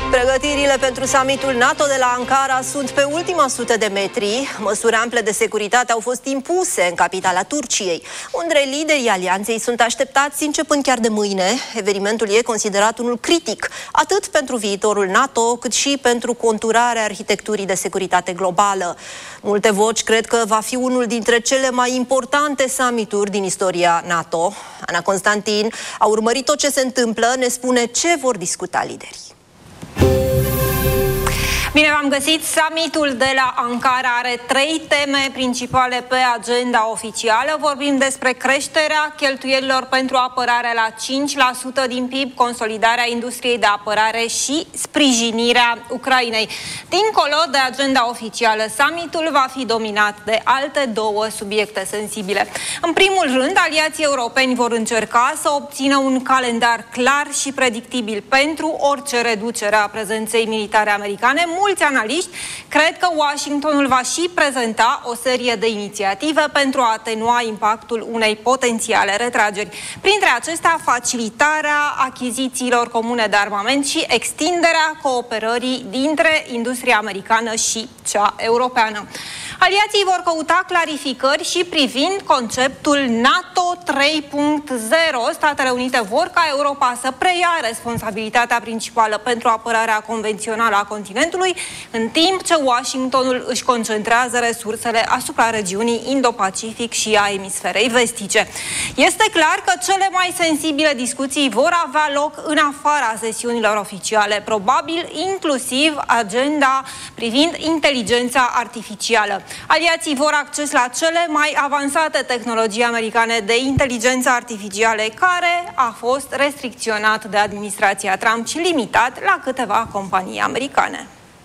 Pregătirile pentru summitul NATO de la Ankara sunt pe ultima 100 de metri. Măsuri ample de securitate au fost impuse în capitala Turciei, unde liderii alianței sunt așteptați începând chiar de mâine. Evenimentul e considerat unul critic, atât pentru viitorul NATO, cât și pentru conturarea arhitecturii de securitate globală. Multe voci cred că va fi unul dintre cele mai importante summituri din istoria NATO. Ana Constantin a urmărit tot ce se întâmplă, ne spune ce vor discuta liderii. Bine v-am găsit! Summitul de la Ankara are 3 teme principale pe agenda oficială. Vorbim despre creșterea cheltuielilor pentru apărare la 5% din PIB, consolidarea industriei de apărare și sprijinirea Ucrainei. Dincolo de agenda oficială, summitul va fi dominat de alte 2 subiecte sensibile. În primul rând, aliații europeni vor încerca să obțină un calendar clar și predictibil pentru orice reducere a prezenței militare americane. Mulți analiști cred că Washingtonul va și prezenta o serie de inițiative pentru a atenua impactul unei potențiale retrageri. Printre acestea, facilitarea achizițiilor comune de armament și extinderea cooperării dintre industria americană și cea europeană. Aliații vor căuta clarificări și privind conceptul NATO 3.0. Statele Unite vor ca Europa să preia responsabilitatea principală pentru apărarea convențională a continentului, în timp ce Washingtonul își concentrează resursele asupra regiunii Indo-Pacific și a emisferei vestice. Este clar că cele mai sensibile discuții vor avea loc în afara sesiunilor oficiale, probabil inclusiv agenda privind inteligența artificială. Aliații vor acces la cele mai avansate tehnologii americane de inteligență artificială, care a fost restricționat de administrația Trump și limitat la câteva companii americane.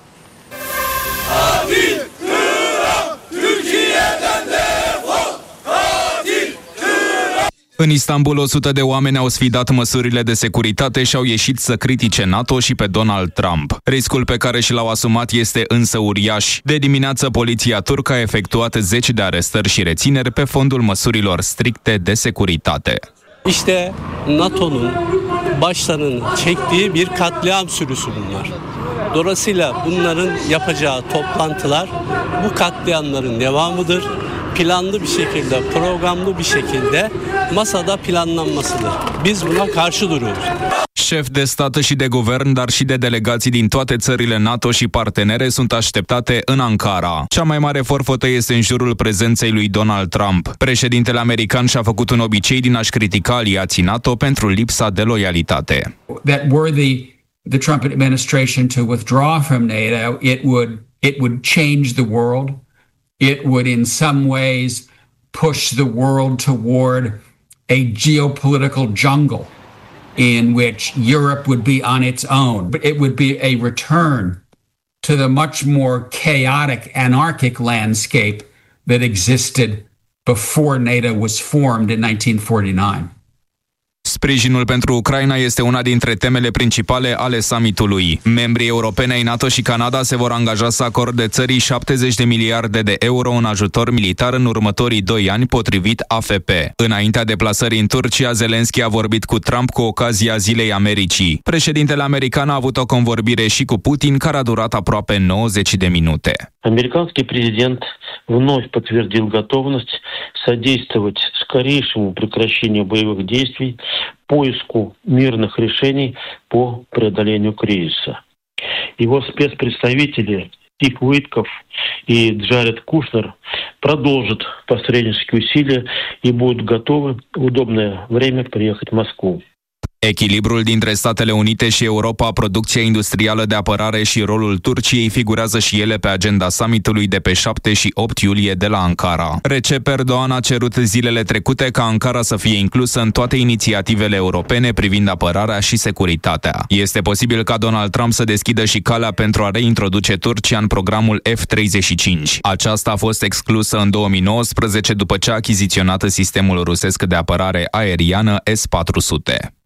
În Istanbul, 100 de oameni au sfidat măsurile de securitate și au ieșit să critique NATO și pe Donald Trump. Riscul pe care și l-au asumat este însă uriaș. De dimineață, poliția turcă a efectuat 10 de arestări și rețineri pe fondul măsurilor stricte de securitate. İşte NATO'nun başlarının çektiği bir katliam sürüsü bunlar. Dolayısıyla bunların yapacağı toplantılar bu katliamların devamıdır. Planlı bir şekilde, programlı bir şekilde masada planlanmasıdır. Biz buna karşı duruyoruz. Șefi de stat și de guvern, dar și de delegații din toate țările NATO și partenere sunt așteptate în Ankara. Cea mai mare forfotă este în jurul prezenței lui Donald Trump. Președintele american și-a făcut un obicei din a-și critica aliații NATO pentru lipsa de loialitate. That were the Trump administration to withdraw from NATO, it would change the world. It would in some ways push the world toward a geopolitical jungle in which Europe would be on its own. But it would be a return to the much more chaotic, anarchic landscape that existed before NATO was formed in 1949. Sprijinul pentru Ucraina este una dintre temele principale ale summitului. Membrii europeni ai NATO și Canada se vor angaja să acorde țării 70 de miliarde de euro în ajutor militar în următorii 2 ani, potrivit AFP. Înaintea deplasării în Turcia, Zelenski a vorbit cu Trump cu ocazia Zilei Americii. Președintele american a avut o convorbire și cu Putin, care a durat aproape 90 de minute. Американский президент вновь подтвердил готовность содействовать скорейшему прекращению боевых действий, поиску мирных решений по преодолению кризиса. Его спецпредставители Стив Уитков и Джаред Кушнер продолжат посреднические усилия и будут готовы в удобное время приехать в Москву. Echilibrul dintre Statele Unite și Europa, producția industrială de apărare și rolul Turciei figurează și ele pe agenda summitului de pe 7 și 8 iulie de la Ankara. Recep Erdogan a cerut zilele trecute ca Ankara să fie inclusă în toate inițiativele europene privind apărarea și securitatea. Este posibil ca Donald Trump să deschidă și calea pentru a reintroduce Turcia în programul F-35. Aceasta a fost exclusă în 2019 după ce a achiziționat sistemul rusesc de apărare aeriană S-400.